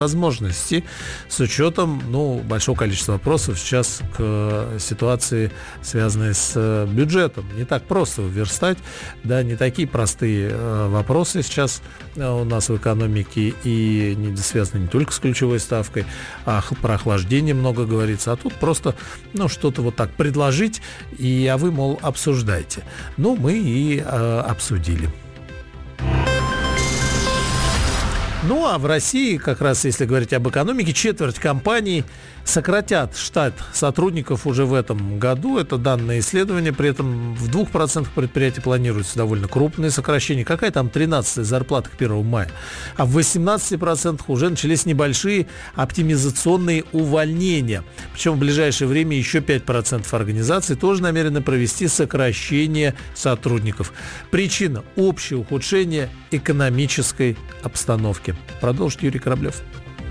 возможности с учетом большого количества вопросов сейчас к ситуации, связанной с бюджетом. Не так просто верстать, не такие простые вопросы сейчас у нас в экономике, и не связаны не только с ключевой ставкой, а про охлаждение много говорится, а тут просто что-то вот так предложить, а вы, мол, обсуждайте. Мы и обсудили. А в России, как раз если говорить об экономике, четверть компаний сократят штат сотрудников уже в этом году. Это данные исследования. При этом в 2% предприятий планируются довольно крупные сокращения. Какая там 13-я зарплата к 1 мая? А в 18% уже начались небольшие оптимизационные увольнения. Причем в ближайшее время еще 5% организаций тоже намерены провести сокращение сотрудников. Причина – общее ухудшение экономической обстановки. Продолжит Юрий Кораблев.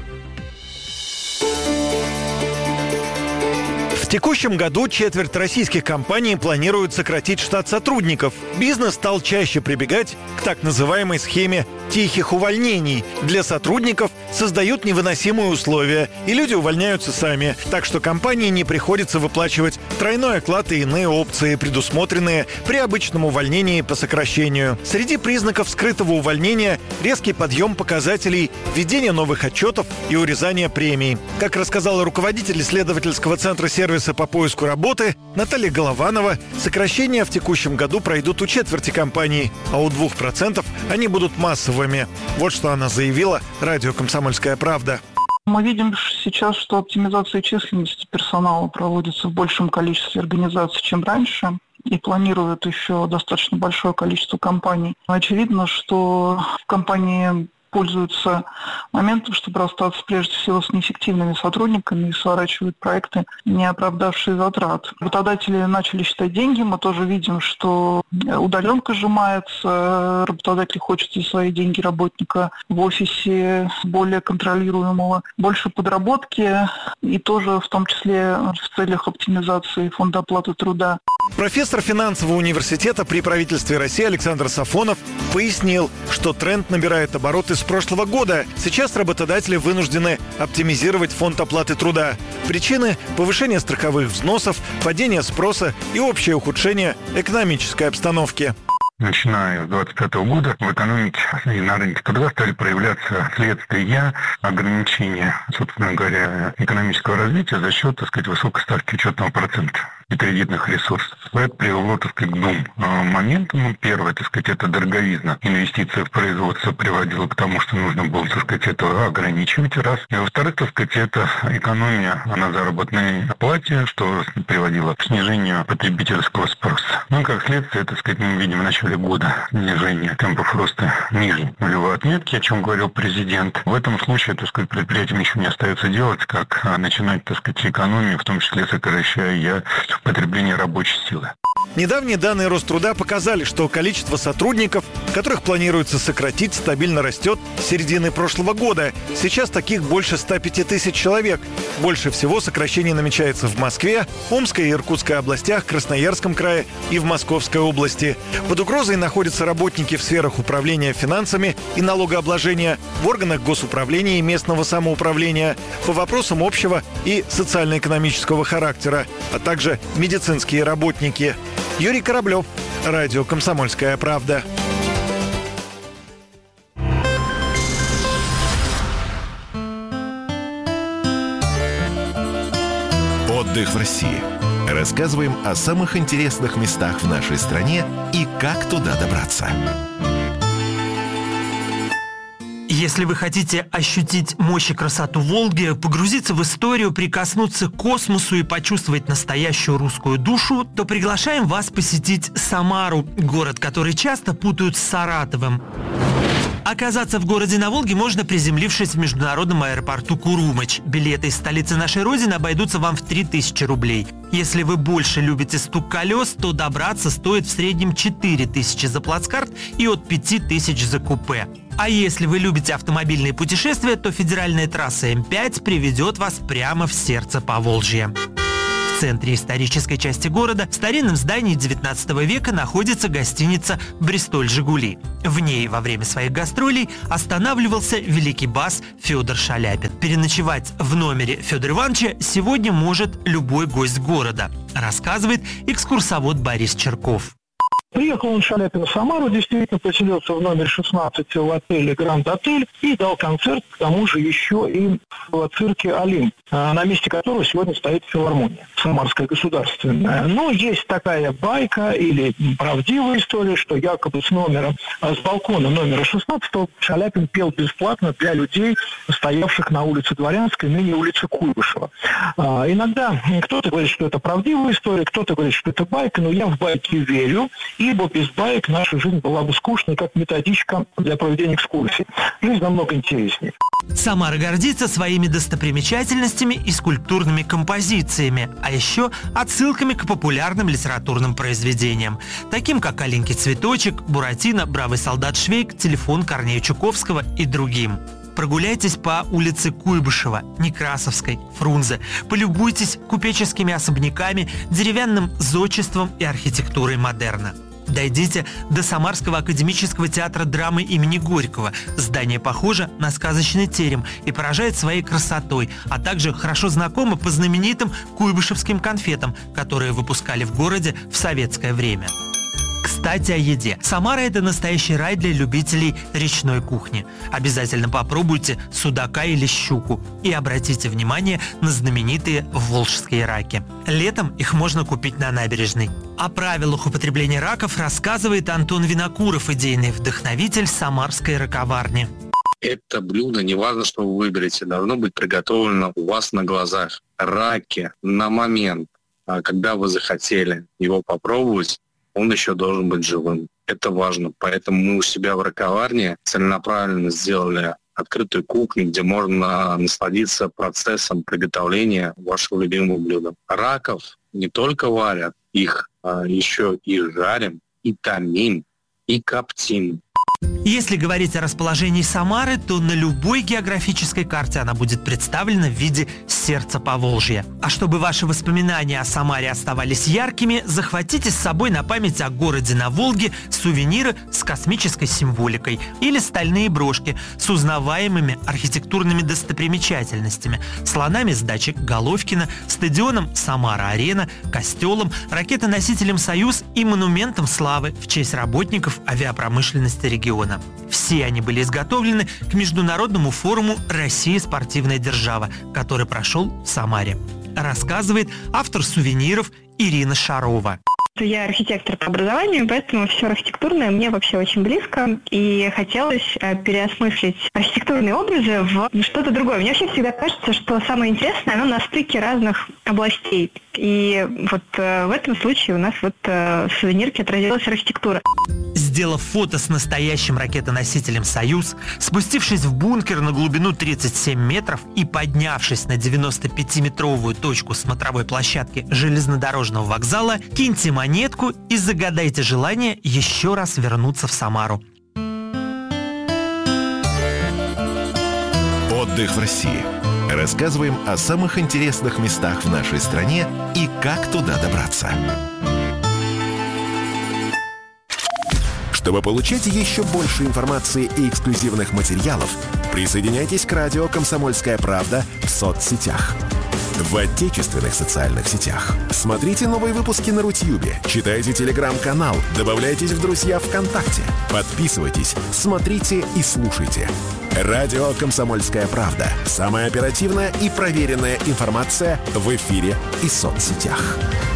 В текущем году четверть российских компаний планируют сократить штат сотрудников. Бизнес стал чаще прибегать к так называемой схеме тихих увольнений. Для сотрудников создают невыносимые условия, и люди увольняются сами. Так что компании не приходится выплачивать тройной оклад и иные опции, предусмотренные при обычном увольнении по сокращению. Среди признаков скрытого увольнения – резкий подъем показателей, введение новых отчетов и урезание премий. Как рассказала руководитель исследовательского центра сервиса по поиску работы Наталья Голованова, сокращения в текущем году пройдут у четверти компаний, а у 2% они будут массовыми. Вот что она заявила радио «Комсомольская правда». Мы видим сейчас, что оптимизация численности персонала проводится в большем количестве организаций, чем раньше, и планируют еще достаточно большое количество компаний. Очевидно, что компании пользуются моментом, чтобы расстаться прежде всего с неэффективными сотрудниками и сворачивают проекты, не оправдавшие затрат. Работодатели начали считать деньги. Мы тоже видим, что удаленка сжимается. Работодатель хочет за свои деньги работника в офисе более контролируемого, больше подработки и тоже в том числе в целях оптимизации фонда оплаты труда. Профессор финансового университета при правительстве России Александр Сафонов пояснил, что тренд набирает обороты с прошлого года. Сейчас работодатели вынуждены оптимизировать фонд оплаты труда. Причины – повышение страховых взносов, падение спроса и общее ухудшение экономической обстановки. Начиная с 2025 года в экономике и на рынке труда стали проявляться следствия ограничения, собственно говоря, экономического развития за счет, высокой ставки учетного процента и кредитных ресурсов. Это привело, к двум моментам. Первое, это дороговизна. Инвестиции в производство приводило к тому, что нужно было, это ограничивать, раз. И во-вторых, это экономия на заработной плате, что приводило к снижению потребительского спроса. Как следствие, мы видим в начале года снижение темпов роста ниже нулевой отметки, о чем говорил президент. В этом случае, предприятиям ничего не остается делать, как начинать, экономию, в том числе сокращая потребление рабочей силы. Недавние данные Роструда показали, что количество сотрудников, которых планируется сократить, стабильно растет с середины прошлого года. Сейчас таких больше 105 тысяч человек. Больше всего сокращений намечается в Москве, Омской и Иркутской областях, Красноярском крае и в Московской области. Под угрозой находятся работники в сферах управления финансами и налогообложения, в органах госуправления и местного самоуправления, по вопросам общего и социально-экономического характера, а также медицинские работники. Юрий Кораблев, радио «Комсомольская правда». Отдых в России. Рассказываем о самых интересных местах в нашей стране и как туда добраться. Если вы хотите ощутить мощь и красоту Волги, погрузиться в историю, прикоснуться к космосу и почувствовать настоящую русскую душу, то приглашаем вас посетить Самару, город, который часто путают с Саратовым. Оказаться в городе на Волге можно, приземлившись в международном аэропорту Курумыч. Билеты из столицы нашей Родины обойдутся вам в 3000 рублей. Если вы больше любите стук колес, то добраться стоит в среднем 4000 за плацкарт и от 5000 за купе. А если вы любите автомобильные путешествия, то федеральная трасса М5 приведет вас прямо в сердце Поволжья. В центре исторической части города, в старинном здании 19 века, находится гостиница «Бристоль-Жигули». В ней во время своих гастролей останавливался великий бас Федор Шаляпин. Переночевать в номере Федора Ивановича сегодня может любой гость города, рассказывает экскурсовод Борис Черков. Приехал он, Шаляпин, в Самару, действительно поселился в номере 16 в отеле «Гранд Отель» и дал концерт, к тому же еще и в цирке «Олимп», на месте которого сегодня стоит филармония Самарская государственная. Но есть такая байка или правдивая история, что якобы с балкона номера 16 Шаляпин пел бесплатно для людей, стоявших на улице Дворянской, ныне улице Куйбышева. Иногда кто-то говорит, что это правдивая история, кто-то говорит, что это байка, но я в байки верю, ибо без баек наша жизнь была бы скучной, как методичка для проведения экскурсий. Жизнь намного интереснее. Самара гордится своими достопримечательностями и скульптурными композициями, а еще отсылками к популярным литературным произведениям, таким как «Аленький цветочек», «Буратино», «Бравый солдат Швейк», «Телефон Корнея Чуковского» и другим. Прогуляйтесь по улице Куйбышева, Некрасовской, Фрунзе. Полюбуйтесь купеческими особняками, деревянным зодчеством и архитектурой модерна. Дойдите до Самарского академического театра драмы имени Горького. Здание похоже на сказочный терем и поражает своей красотой, а также хорошо знакомо по знаменитым куйбышевским конфетам, которые выпускали в городе в советское время. Кстати, о еде. Самара – это настоящий рай для любителей речной кухни. Обязательно попробуйте судака или щуку и обратите внимание на знаменитые волжские раки. Летом их можно купить на набережной. О правилах употребления раков рассказывает Антон Винокуров, идейный вдохновитель самарской раковарни. Это блюдо, неважно, что вы выберете, должно быть приготовлено у вас на глазах. Раки на момент, когда вы захотели его попробовать, он еще должен быть живым. Это важно. Поэтому мы у себя в раковарне целенаправленно сделали открытую кухню, где можно насладиться процессом приготовления вашего любимого блюда. Раков не только варят, их еще и жарим, и томим, и коптим. Если говорить о расположении Самары, то на любой географической карте она будет представлена в виде сердца Поволжья. А чтобы ваши воспоминания о Самаре оставались яркими, захватите с собой на память о городе на Волге сувениры с космической символикой или стальные брошки с узнаваемыми архитектурными достопримечательностями, слонами с дачи Головкина, стадионом Самара-Арена, костелом, ракетоносителем «Союз» и монументом славы в честь работников авиапромышленности региона. Все они были изготовлены к международному форуму «Россия – спортивная держава», который прошел в Самаре. Рассказывает автор сувениров Ирина Шарова. Я архитектор по образованию, поэтому все архитектурное мне вообще очень близко. И хотелось переосмыслить архитектурные образы в что-то другое. Мне вообще всегда кажется, что самое интересное, оно на стыке разных областей. И вот в этом случае у нас в сувенирке отразилась архитектура. Сделав фото с настоящим ракетоносителем «Союз», спустившись в бункер на глубину 37 метров и поднявшись на 95-метровую точку смотровой площадки железнодорожного вокзала, киньте монетку и загадайте желание еще раз вернуться в Самару. Отдых в России. Рассказываем о самых интересных местах в нашей стране и как туда добраться. Чтобы получать еще больше информации и эксклюзивных материалов, присоединяйтесь к радио «Комсомольская правда» в соцсетях. В отечественных социальных сетях. Смотрите новые выпуски на Рутьюбе, читайте телеграм-канал, добавляйтесь в друзья ВКонтакте, подписывайтесь, смотрите и слушайте. Радио «Комсомольская правда». Самая оперативная и проверенная информация в эфире и соцсетях.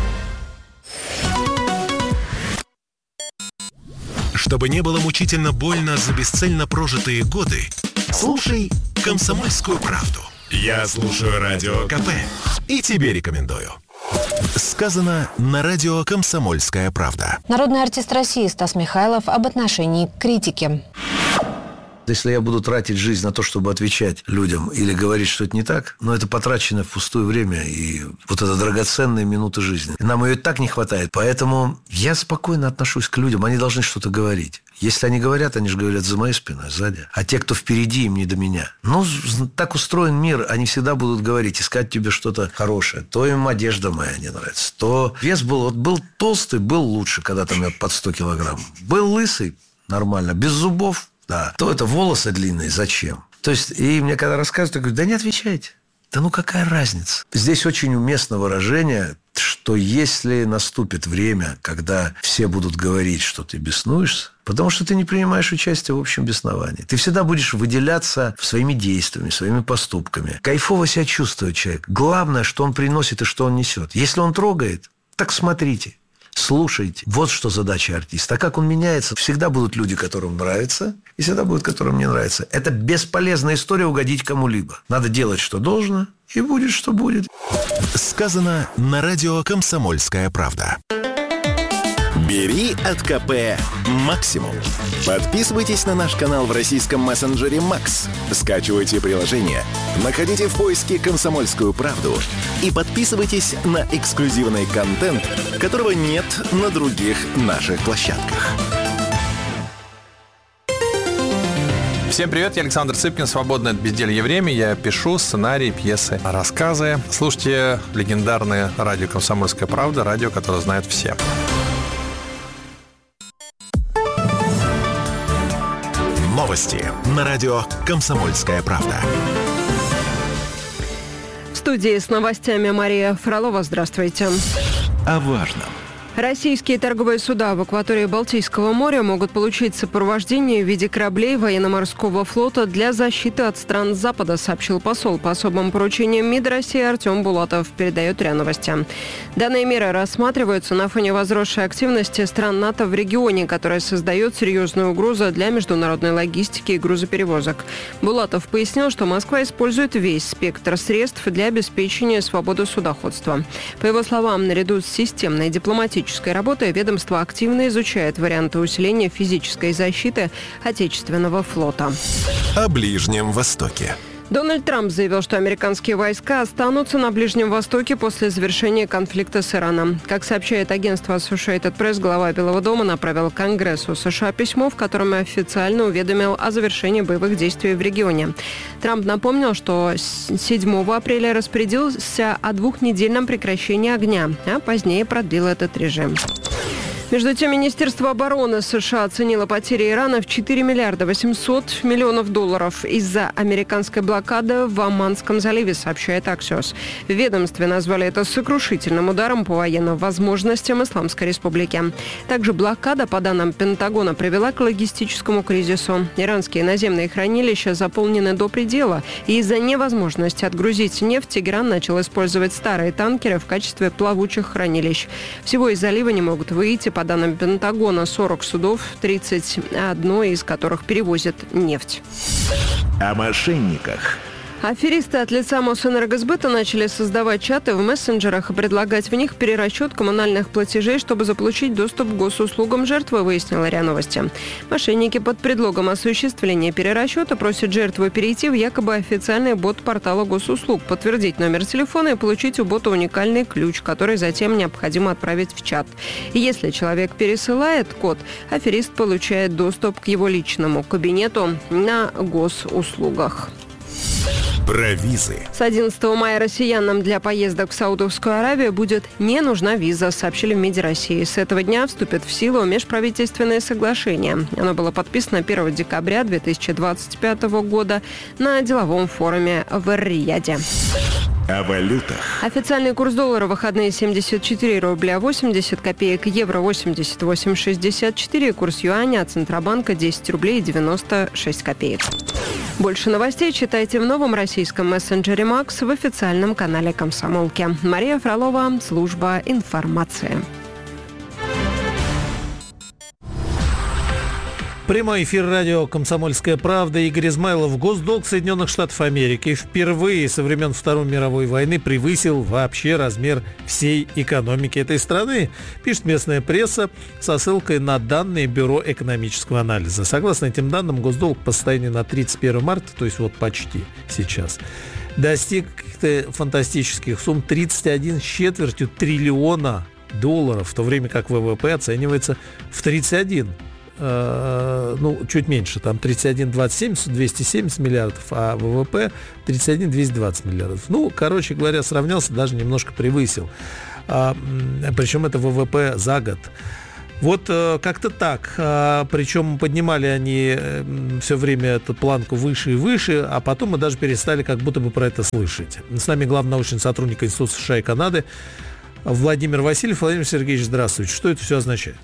Чтобы не было мучительно больно за бесцельно прожитые годы, слушай «Комсомольскую правду». Я слушаю Радио КП и тебе рекомендую. Сказано на радио «Комсомольская правда». Народный артист России Стас Михайлов об отношении к критике. Если я буду тратить жизнь на то, чтобы отвечать людям или говорить, что это не так, это потрачено впустую время и вот это драгоценные минуты жизни. Нам ее и так не хватает. Поэтому я спокойно отношусь к людям. Они должны что-то говорить. Если они говорят, они же говорят за моей спиной, сзади. А те, кто впереди, им не до меня. Так устроен мир. Они всегда будут говорить, искать тебе что-то хорошее. То им одежда моя не нравится. То вес был толстый, был лучше, когда там я под 100 килограмм. Был лысый, нормально. Без зубов, да. То это волосы длинные, зачем? То есть, и мне когда рассказывают, я говорю, да не отвечайте. Да какая разница? Здесь очень уместно выражение, что если наступит время, когда все будут говорить, что ты беснуешься, потому что ты не принимаешь участие в общем бесновании. Ты всегда будешь выделяться своими действиями, своими поступками. Кайфово себя чувствует человек. Главное, что он приносит и что он несет. Если он трогает, так смотрите. Слушайте. Вот что задача артиста. А как он меняется, всегда будут люди, которым нравится, и всегда будут, которым не нравится. Это бесполезная история угодить кому-либо. Надо делать, что должно, и будет, что будет. Сказано на радио «Комсомольская правда». Бери от КП максимум. Подписывайтесь на наш канал в российском мессенджере Макс. Скачивайте приложение, находите в поиске «Комсомольскую правду» и подписывайтесь на эксклюзивный контент, которого нет на других наших площадках. Всем привет, я Александр Цыпкин, свободное от безделья время. Я пишу сценарии, пьесы, рассказы. Слушайте легендарное радио «Комсомольская правда», радио, которое знают все. Новости на радио «Комсомольская правда». В студии с новостями Мария Фролова. Здравствуйте. О важном. Российские торговые суда в акватории Балтийского моря могут получить сопровождение в виде кораблей военно-морского флота для защиты от стран Запада, сообщил посол по особым поручениям МИД России Артем Булатов, передает РИА Новости. Данные меры рассматриваются на фоне возросшей активности стран НАТО в регионе, которая создает серьезную угрозу для международной логистики и грузоперевозок. Булатов пояснил, что Москва использует весь спектр средств для обеспечения свободы судоходства. По его словам, наряду с системной дипломатической работой ведомство активно изучает варианты усиления физической защиты отечественного флота. О Ближнем Востоке. Дональд Трамп заявил, что американские войска останутся на Ближнем Востоке после завершения конфликта с Ираном. Как сообщает агентство Associated Press, глава Белого дома направил Конгрессу США письмо, в котором официально уведомил о завершении боевых действий в регионе. Трамп напомнил, что 7 апреля распорядился о 2-недельном прекращении огня, а позднее продлил этот режим. Между тем, Министерство обороны США оценило потери Ирана в 4 миллиарда 800 миллионов долларов из-за американской блокады в Оманском заливе, сообщает Axios. В ведомстве назвали это сокрушительным ударом по военным возможностям Исламской Республики. Также блокада, по данным Пентагона, привела к логистическому кризису. Иранские наземные хранилища заполнены до предела, и из-за невозможности отгрузить нефть Тегеран начал использовать старые танкеры в качестве плавучих хранилищ. Всего из залива не могут выйти, по данным Пентагона, 40 судов, 31 из которых перевозят нефть. О мошенниках. Аферисты от лица Мосэнергосбыта начали создавать чаты в мессенджерах и предлагать в них перерасчет коммунальных платежей, чтобы заполучить доступ к госуслугам жертвы, выяснила РИА Новости. Мошенники под предлогом осуществления перерасчета просят жертву перейти в якобы официальный бот портала госуслуг, подтвердить номер телефона и получить у бота уникальный ключ, который затем необходимо отправить в чат. И если человек пересылает код, аферист получает доступ к его личному кабинету на госуслугах. Про визы. С 11 мая россиянам для поездок в Саудовскую Аравию будет не нужна виза, сообщили в МИДе России. С этого дня вступит в силу межправительственное соглашение. Оно было подписано 1 декабря 2025 года на деловом форуме в Эр-Рияде. О валютах. Официальный курс доллара в выходные 74 рубля 80 копеек, евро 88,64, курс юаня от Центробанка 10 рублей 96 копеек. Больше новостей читайте в новом российском мессенджере Макс в официальном канале «Комсомолки». Мария Фролова, служба информации. Прямой эфир радио «Комсомольская правда». Игорь Измайлов. Госдолг Соединенных Штатов Америки впервые со времен Второй мировой войны превысил вообще размер всей экономики этой страны, пишет местная пресса со ссылкой на данные Бюро экономического анализа. Согласно этим данным, госдолг по состоянию на 31 марта, то есть вот почти сейчас, достиг каких-то фантастических сумм 31,25 триллиона долларов, в то время как ВВП оценивается в 31, чуть меньше, там 270 миллиардов, а ВВП 220 миллиардов. Короче говоря, сравнялся, даже немножко превысил. Причем это ВВП за год. Вот как-то так. Причем поднимали они все время эту планку выше и выше, а потом мы даже перестали как будто бы про это слышать. С нами главный научный сотрудник Института США и Канады Владимир Васильев. Владимир Сергеевич, здравствуйте. Что это все означает?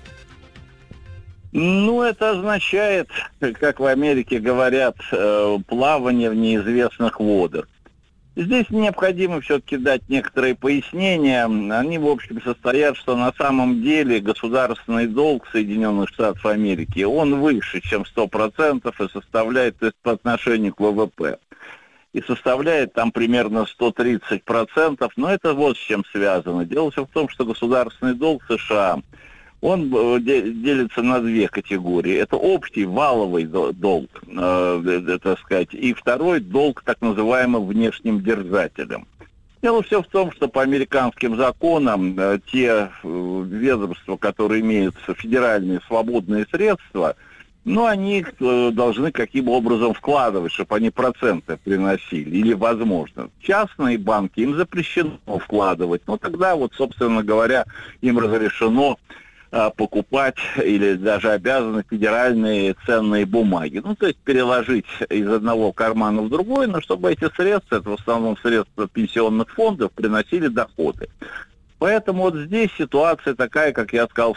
Это означает, как в Америке говорят, плавание в неизвестных водах. Здесь необходимо все-таки дать некоторые пояснения. Они, в общем, состоят, что на самом деле государственный долг Соединенных Штатов Америки, он выше, чем 100% и составляет, то есть по отношению к ВВП. И составляет там примерно 130%, но это вот с чем связано. Дело все в том, что государственный долг США, он делится на две категории. Это общий валовый долг, так сказать, и второй долг так называемым внешним держателем. Дело все в том, что по американским законам те ведомства, которые имеют федеральные свободные средства, они их должны каким образом вкладывать, чтобы они проценты приносили, или возможно. Частные банки им запрещено вкладывать, тогда собственно говоря, им разрешено покупать или даже обязаны федеральные ценные бумаги. То есть переложить из одного кармана в другой, но чтобы эти средства, это в основном средства пенсионных фондов, приносили доходы. Поэтому здесь ситуация такая, как я сказал,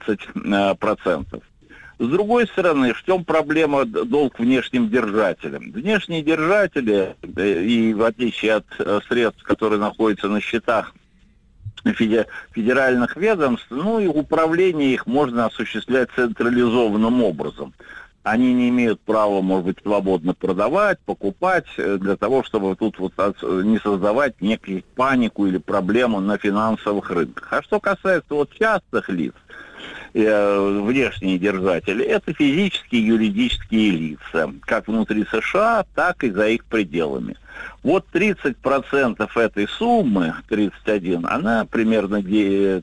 130%. С другой стороны, в чем проблема долг внешним держателям? Внешние держатели, и в отличие от средств, которые находятся на счетах федеральных ведомств, и управление их можно осуществлять централизованным образом. Они не имеют права, может быть, свободно продавать, покупать, для того, чтобы тут не создавать некую панику или проблему на финансовых рынках. А что касается частных лиц, внешние держатели, это физические и юридические лица, как внутри США, так и за их пределами. 30% этой суммы, 31, она примерно, 10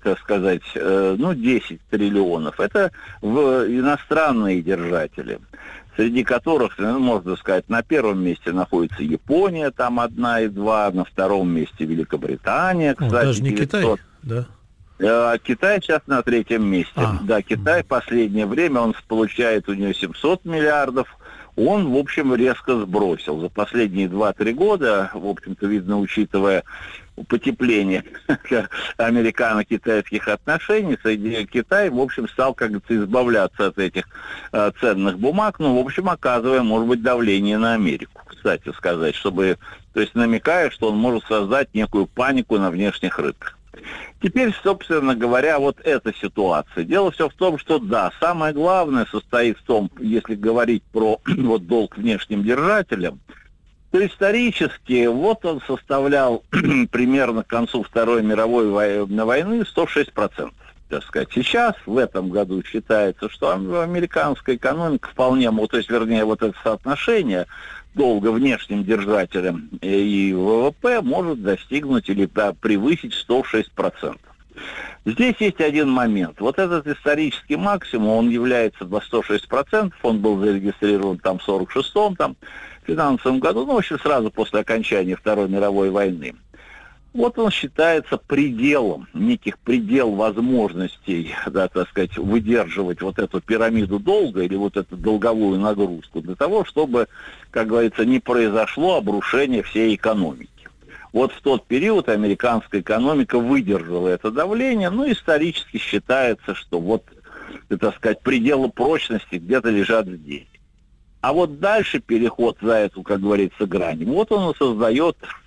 триллионов. Это иностранные держатели, среди которых, можно сказать, на первом месте находится Япония, там 1,2, на втором месте Великобритания, кстати. Даже не 900. Китай, да? Китай сейчас на третьем месте. Да, Китай в последнее время, он получает у него 700 миллиардов, он, в общем, резко сбросил. За последние 2-3 года, в общем-то, видно, учитывая потепление американо-китайских отношений, Китай, в общем, стал, как говорится, избавляться от этих ценных бумаг, в общем, оказывая, может быть, давление на Америку, кстати сказать, чтобы, то есть намекая, что он может создать некую панику на внешних рынках. Теперь, собственно говоря, эта ситуация. Дело все в том, что да, самое главное состоит в том, если говорить про долг внешним держателям, то исторически он составлял примерно к концу Второй мировой войны 106%. Так сказать. Сейчас, в этом году, считается, что американская экономика вполне, это соотношение долга внешним держателям и ВВП может достигнуть или превысить 106%. Здесь есть один момент. Этот исторический максимум, он является 106%, он был зарегистрирован в 46-м финансовом году, в общем, сразу после окончания Второй мировой войны. Он считается пределом, предел возможностей, так сказать, выдерживать эту пирамиду долга или эту долговую нагрузку для того, чтобы, как говорится, не произошло обрушение всей экономики. В тот период американская экономика выдержала это давление, исторически считается, что так сказать, пределы прочности где-то лежат здесь. А дальше переход за эту, как говорится, грань, он и создает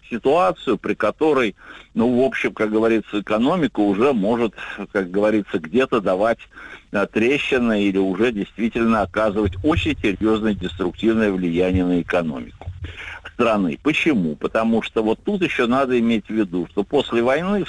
ситуацию, при которой, в общем, как говорится, экономика уже может, как говорится, где-то давать трещины или уже действительно оказывать очень серьезное деструктивное влияние на экономику страны. Почему? Потому что вот тут еще надо иметь в виду, что после войны,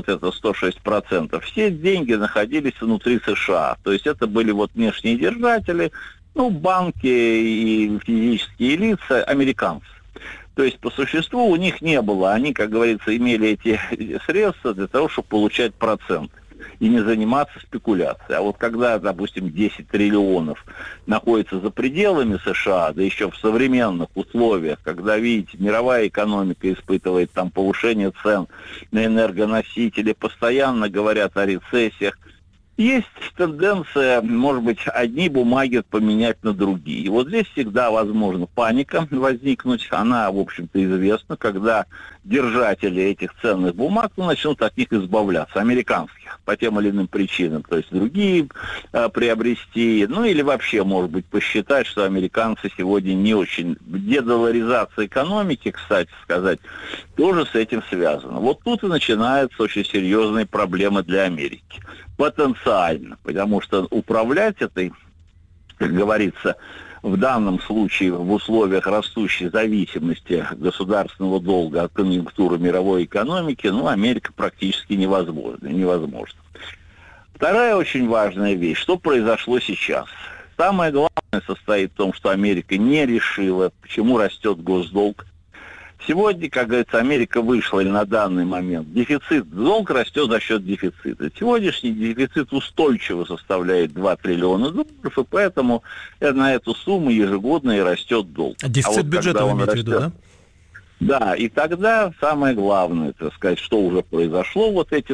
106%, все деньги находились внутри США. То есть это были внешние держатели, банки и физические лица, американцы. То есть по существу у них не было, они, как говорится, имели эти средства для того, чтобы получать проценты и не заниматься спекуляцией. А вот когда, допустим, 10 триллионов находится за пределами США, да еще в современных условиях, когда, видите, мировая экономика испытывает там повышение цен на энергоносители, постоянно говорят о рецессиях, есть тенденция, может быть, одни бумаги поменять на другие. И вот здесь всегда возможна паника возникнуть. Она, в общем-то, известна, когда держатели этих ценных бумаг начнут от них избавляться, американских, по тем или иным причинам. То есть другие приобрести, или вообще, может быть, посчитать, что американцы сегодня не очень... Дедоларизация экономики, кстати сказать, тоже с этим связана. Вот тут и начинаются очень серьезные проблемы для Америки. Потенциально, потому что управлять этой, как говорится, в данном случае в условиях растущей зависимости государственного долга от конъюнктуры мировой экономики, Америка практически невозможно. Вторая очень важная вещь, что произошло сейчас. Самое главное состоит в том, что Америка не решила, почему растет госдолг. Сегодня, как говорится, Америка вышла на данный момент. Долг растет за счет дефицита. Сегодняшний дефицит устойчиво составляет 2 триллиона долларов, и поэтому на эту сумму ежегодно и растет долг. Дефицит бюджета вы имеете в виду, да? Да, и тогда самое главное, так сказать, что уже произошло за эти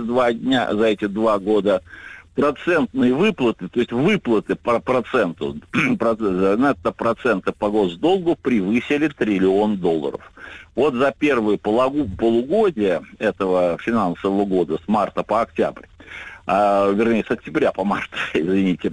2 года, процентные выплаты, то есть выплаты по проценту, проценты по госдолгу превысили $1 триллион. Вот за первые полугодие этого финансового года, с марта по октябрь, с октября по март, извините,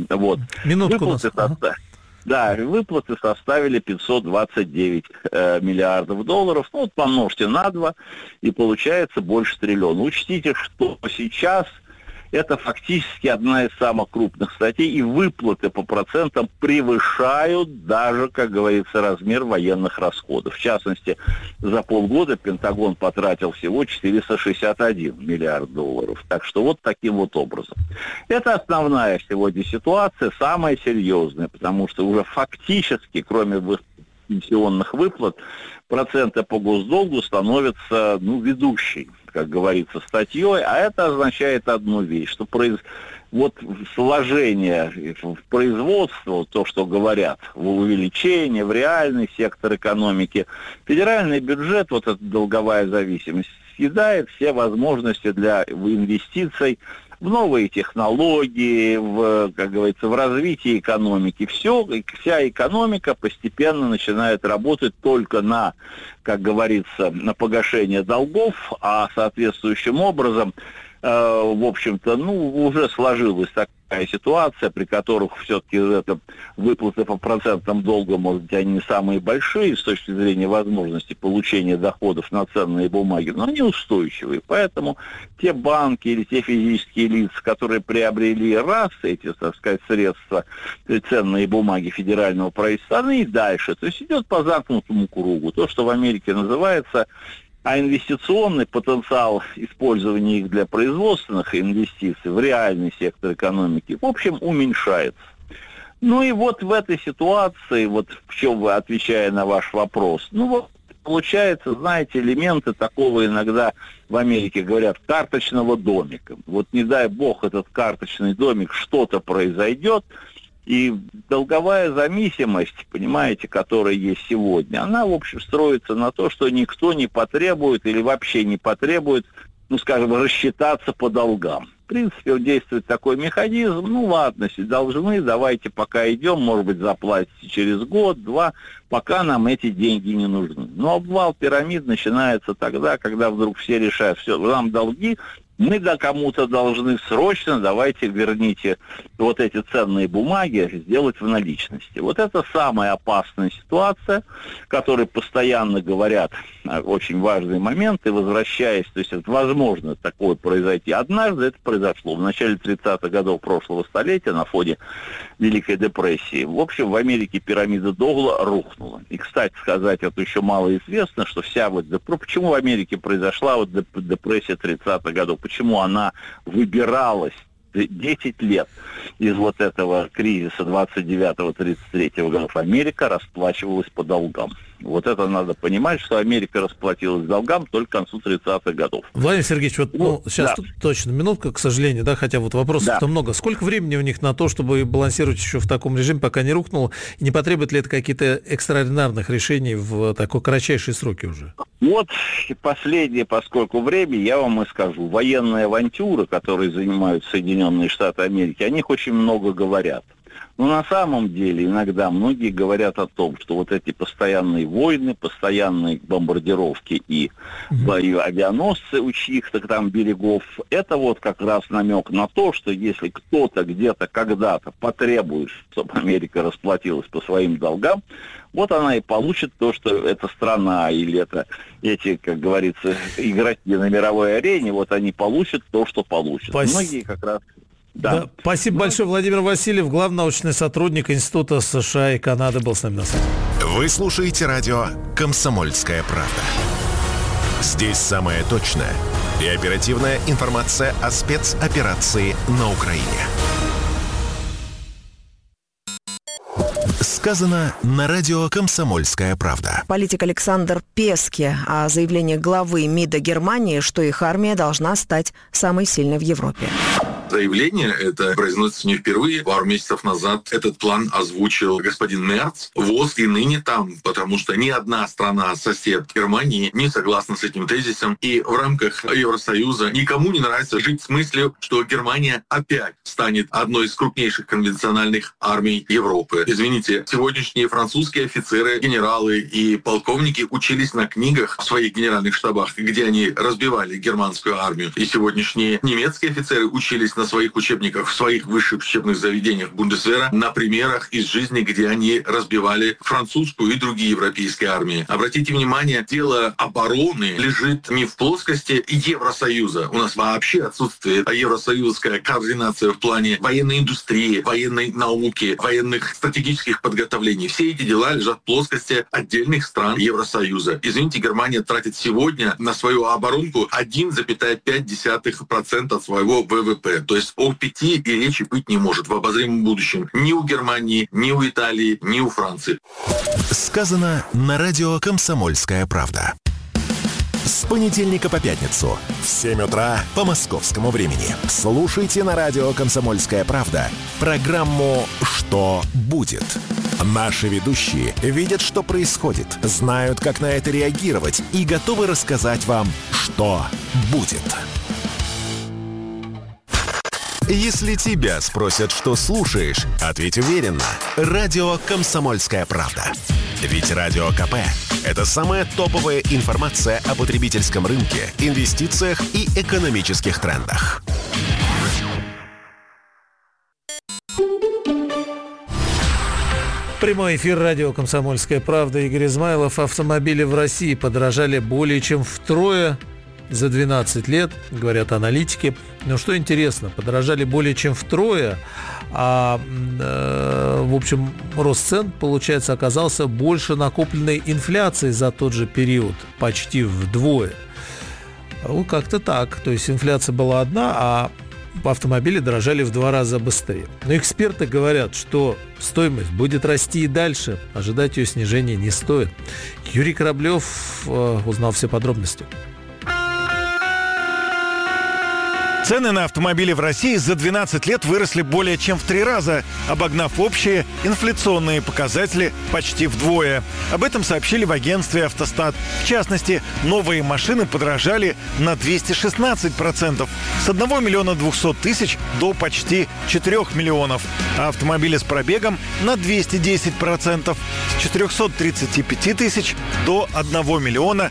выплаты составили 529 миллиардов долларов. Помножьте на 2, и получается больше триллиона. Учтите, что сейчас это фактически одна из самых крупных статей, и выплаты по процентам превышают даже, как говорится, размер военных расходов. В частности, за полгода Пентагон потратил всего 461 миллиард долларов. Так что таким образом. Это основная сегодня ситуация, самая серьезная, потому что уже фактически, кроме пенсионных выплат, проценты по госдолгу становятся, ведущей, как говорится, статьей, а это означает одну вещь, что сложение в производство, то, что говорят, в увеличение, в реальный сектор экономики, федеральный бюджет, эта долговая зависимость, съедает все возможности для инвестиций в новые технологии, как говорится, в развитие экономики. Вся экономика постепенно начинает работать только на, как говорится, на погашение долгов, а соответствующим образом, в общем-то, уже сложилась такая ситуация, при которых все-таки выплаты по процентам долга, может быть, они не самые большие с точки зрения возможности получения доходов на ценные бумаги, но они устойчивые. Поэтому те банки или те физические лица, которые приобрели эти, так сказать, средства, ценные бумаги федерального правительства, они и дальше. То есть идет по замкнутому кругу. То, что в Америке называется... А инвестиционный потенциал использования их для производственных инвестиций в реальный сектор экономики, в общем, уменьшается. И в этой ситуации, в чем вы, отвечая на ваш вопрос, получается, знаете, элементы такого иногда в Америке говорят карточного домика. Не дай бог этот карточный домик, что-то произойдет, и долговая зависимость, понимаете, которая есть сегодня, она, в общем, строится на то, что никто не потребует или вообще не потребует, рассчитаться по долгам. В принципе, действует такой механизм, ладно, если должны, давайте пока идем, может быть, заплатите через год-два, пока нам эти деньги не нужны. Но обвал пирамид начинается тогда, когда вдруг все решают, все, нам долги, Мы кому-то должны срочно, давайте верните вот эти ценные бумаги, сделать в наличности. Вот это самая опасная ситуация, которой постоянно говорят очень важные моменты, возвращаясь, то есть это возможно такое произойти. Однажды это произошло в начале 30-х годов прошлого столетия на фоне Великой депрессии. В общем, в Америке пирамида Догла рухнула. И, кстати сказать, это еще мало известно, что вся вот... Почему в Америке произошла вот депрессия 30-х годов? Почему она выбиралась 10 лет из вот этого кризиса 29-33 годов? Америка расплачивалась по долгам. Вот это надо понимать, что Америка расплатилась долгам только к концу 30-х годов. Владимир Сергеевич, вот сейчас точно минутка, к сожалению, да, хотя вот вопросов-то много. Сколько времени у них на то, чтобы балансировать еще в таком режиме, пока не рухнуло? И не потребует ли это какие-то экстраординарных решений в такой кратчайшие сроки уже? Вот и последнее, поскольку время, я вам и скажу. Военные авантюры, которые занимают Соединенные Штаты Америки, о них очень много говорят. Но на самом деле иногда многие говорят о том, что вот эти постоянные войны, постоянные бомбардировки и авианосцы у чьих-то там берегов, это вот как раз намек на то, что если кто-то где-то когда-то потребует, чтобы Америка расплатилась по своим долгам, вот она и получит то, что эта страна или это эти, как говорится, игроки на мировой арене, вот они получат то, что получат. Многие как раз... Да. Спасибо большое. Владимир Васильев, главный научный сотрудник Института США и Канады, был с нами на связи. Вы слушаете радио «Комсомольская правда». Здесь самая точная и оперативная информация о спецоперации на Украине. Сказано на радио «Комсомольская правда». Политик Александр Пески о заявлении главы МИДа Германии, что их армия должна стать самой сильной в Европе. Заявление это произносится не впервые. Пару месяцев назад этот план озвучил господин Мерц. ВОЗ и ныне там, потому что ни одна страна-сосед Германии не согласна с этим тезисом. И в рамках Евросоюза никому не нравится жить с мыслью, что Германия опять станет одной из крупнейших конвенциональных армий Европы. Извините, сегодняшние французские офицеры, генералы и полковники учились на книгах в своих генеральных штабах, где они разбивали германскую армию. И сегодняшние немецкие офицеры учились на своих учебниках, в своих высших учебных заведениях Бундесвера на примерах из жизни, где они разбивали французскую и другие европейские армии. Обратите внимание, дело обороны лежит не в плоскости Евросоюза. У нас вообще отсутствует евросоюзская координация в плане военной индустрии, военной науки, военных стратегических подготовлений. Все эти дела лежат в плоскости отдельных стран Евросоюза. Извините, Германия тратит сегодня на свою оборонку 1,5% от своего ВВП. То есть о 5 и речи быть не может в обозримом будущем ни у Германии, ни у Италии, ни у Франции. Сказано на радио «Комсомольская правда». С понедельника по пятницу в 7 утра по московскому времени. Слушайте на радио «Комсомольская правда» программу «Что будет?». Наши ведущие видят, что происходит, знают, как на это реагировать и готовы рассказать вам, что будет. Если тебя спросят, что слушаешь, ответь уверенно. Радио «Комсомольская правда». Ведь Радио КП – это самая топовая информация о потребительском рынке, инвестициях и экономических трендах. Прямой эфир радио «Комсомольская правда». Игорь Измайлов. Автомобили в России подорожали более чем втрое за 12 лет, говорят аналитики. Но что интересно, подорожали более чем втрое, а в общем рост цен, получается, оказался больше накопленной инфляции за тот же период, почти вдвое. Ну, как-то так. То есть инфляция была одна, а автомобили дорожали в 2 раза быстрее. Но эксперты говорят, что стоимость будет расти и дальше. Ожидать ее снижения не стоит. Юрий Кораблев узнал все подробности. Цены на автомобили в России за 12 лет выросли более чем в 3 раза, обогнав общие инфляционные показатели почти вдвое. Об этом сообщили в агентстве «Автостат». В частности, новые машины подорожали на 216%, с 1 миллиона 200 тысяч до почти 4 миллионов, а автомобили с пробегом на 210%, с 435 тысяч до 1 миллиона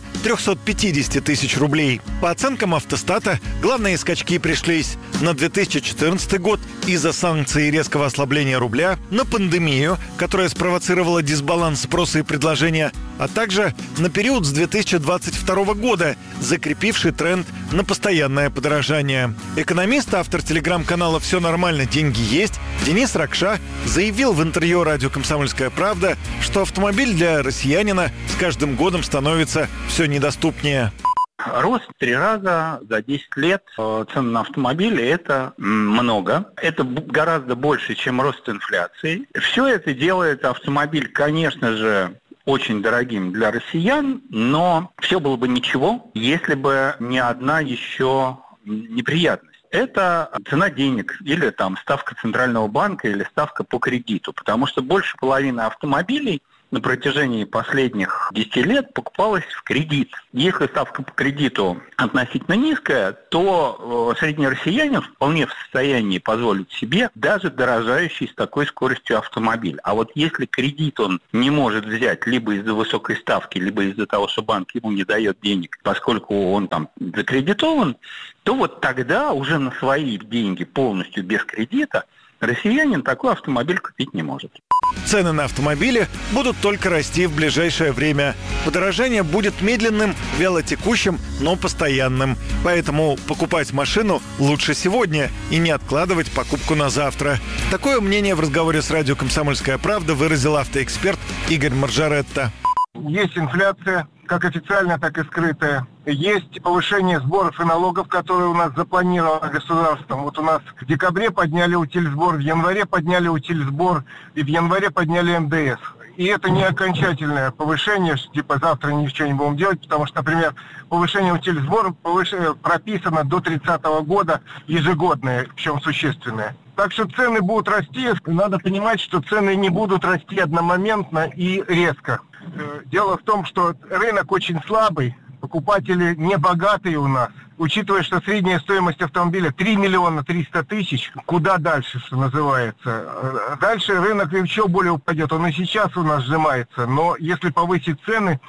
350 тысяч рублей. По оценкам «Автостата», главные скачки пришлись на 2014 год из-за санкций и резкого ослабления рубля, на пандемию, которая спровоцировала дисбаланс спроса и предложения, а также на период с 2022 года, закрепивший тренд на постоянное подорожание. Экономист, автор телеграм-канала «Все нормально, деньги есть» Денис Ракша заявил в интервью радио «Комсомольская правда», что автомобиль для россиянина с каждым годом становится все недоступнее. Рост 3 раза за 10 лет цен на автомобили – это много. Это гораздо больше, чем рост инфляции. Все это делает автомобиль, конечно же, очень дорогим для россиян, но все было бы ничего, если бы не одна еще неприятность. Это цена денег или там ставка Центрального банка или ставка по кредиту, потому что больше половины автомобилей на протяжении последних 10 лет покупалась в кредит. Если ставка по кредиту относительно низкая, то средний россиянин вполне в состоянии позволить себе даже дорожающий с такой скоростью автомобиль. А вот если кредит он не может взять либо из-за высокой ставки, либо из-за того, что банк ему не дает денег, поскольку он там закредитован, то вот тогда уже на свои деньги полностью без кредита россиянин такой автомобиль купить не может. Цены на автомобили будут только расти в ближайшее время. Подорожание будет медленным, вялотекущим, но постоянным. Поэтому покупать машину лучше сегодня и не откладывать покупку на завтра. Такое мнение в разговоре с радио «Комсомольская правда» выразил автоэксперт Игорь Маржаретта. Есть инфляция, как официальная, так и скрытая. Есть повышение сборов и налогов, которые у нас запланировано государством. Вот у нас в декабре подняли утильсбор, в январе подняли утильсбор и в январе подняли НДС. И это не окончательное повышение, что типа завтра ничего не будем делать, потому что, например, повышение утильсбора прописано до 30 года ежегодное, причем существенное. Так что цены будут расти. Надо понимать, что цены не будут расти одномоментно и резко. Дело в том, что рынок очень слабый, покупатели не богатые у нас. Учитывая, что средняя стоимость автомобиля 3 миллиона 300 тысяч, куда дальше, что называется? Дальше рынок еще более упадет. Он и сейчас у нас сжимается. Но если повысить цены,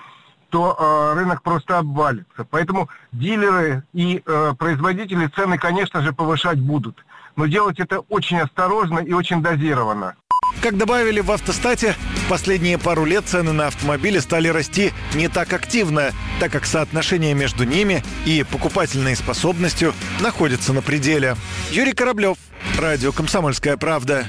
то рынок просто обвалится. Поэтому дилеры и производители цены, конечно же, повышать будут. Но делать это очень осторожно и очень дозированно. Как добавили в «Автостате», в последние пару лет цены на автомобили стали расти не так активно, так как соотношение между ними и покупательной способностью находится на пределе. Юрий Кораблев, радио «Комсомольская правда».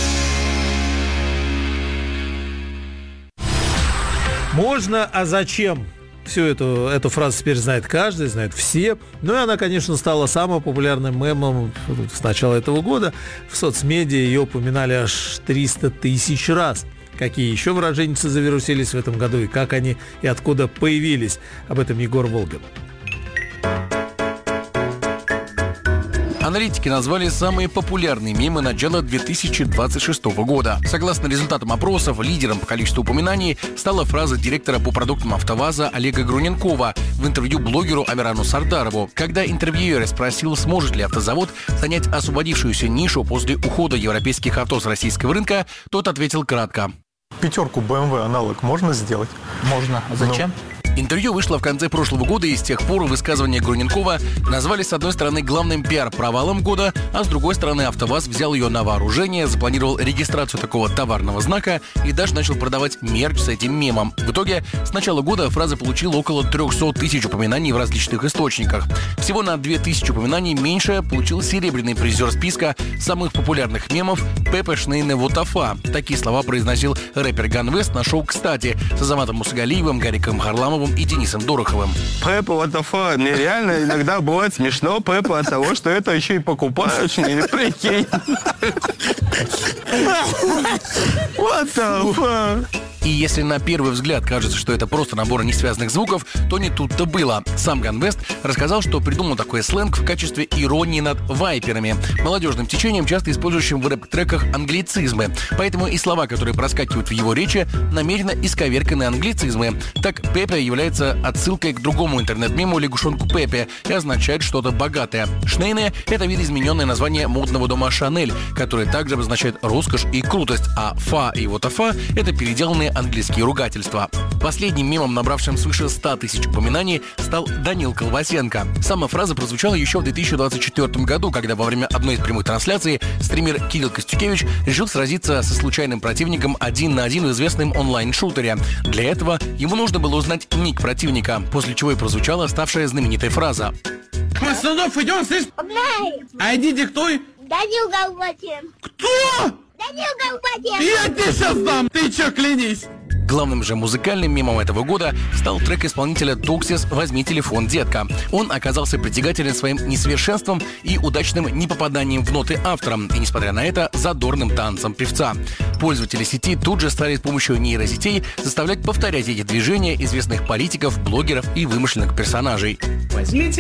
Можно, а зачем? Всю эту фразу теперь знает каждый, знают все. Ну и она, конечно, стала самым популярным мемом с начала этого года. В соцмедиа ее упоминали аж 300 тысяч раз. Какие еще выраженницы завирусились в этом году и как они и откуда появились. Об этом Егор Волгин. Аналитики назвали самые популярные мемы начала 2026 года. Согласно результатам опросов, лидером по количеству упоминаний стала фраза директора по продуктам АвтоВАЗа Олега Груненкова в интервью блогеру Амирану Сардарову, когда интервьюер спросил, сможет ли автозавод занять освободившуюся нишу после ухода европейских авто с российского рынка, тот ответил кратко. 5 BMW аналог можно сделать? Можно. А зачем? Интервью вышло в конце прошлого года, и с тех пор высказывания Груненкова назвали с одной стороны главным пиар-провалом года, а с другой стороны АвтоВАЗ взял ее на вооружение, запланировал регистрацию такого товарного знака и даже начал продавать мерч с этим мемом. В итоге с начала года фраза получила около 300 тысяч упоминаний в различных источниках. Всего на 2000 упоминаний меньше получил серебряный призер списка самых популярных мемов Пепе Шнейне Вотафа. Такие слова произносил рэпер Ганвест на шоу «Кстати» с Азаматом Мусагалиевым, Гариком Харламовым и Денисом Дороховым. Пеппа, what the fuck? Мне реально иногда бывает смешно, Пеппа, от того, что это еще и покупаешь, не прикинь. What the fuck? И если на первый взгляд кажется, что это просто набор несвязанных звуков, то не тут-то было. Сам Ганн Вест рассказал, что придумал такой сленг в качестве иронии над вайперами, молодежным течением, часто использующим в рэп-треках англицизмы. Поэтому и слова, которые проскакивают в его речи, намеренно исковерканы англицизмы. Так, Пепе является отсылкой к другому интернет-мему лягушонку Пепе и означает что-то богатое. Шнейне – это видоизмененное название модного дома Шанель, которое также обозначает роскошь и крутость, а фа и вотафа – это переделанные английские ругательства. Последним мемом, набравшим свыше 100 тысяч упоминаний, стал Данил Колбасенко. Сама фраза прозвучала еще в 2024 году, когда во время одной из прямых трансляций стример Кирилл Костюкевич решил сразиться со случайным противником 1 на 1 в известном онлайн-шутере. Для этого ему нужно было узнать ник противника, после чего и прозвучала ставшая знаменитой фраза. Пацанов, идем здесь. ID диктуй. Данил Колбасенко. Кто? Данил Колбасенко. Я тебе сейчас дам. Ты че, клянись? Главным же музыкальным мемом этого года стал трек исполнителя Туксис «Возьми телефон, детка». Он оказался притягателен своим несовершенством и удачным непопаданием в ноты автора, и, несмотря на это, задорным танцем певца. Пользователи сети тут же стали с помощью нейросетей заставлять повторять эти движения известных политиков, блогеров и вымышленных персонажей. Возьмите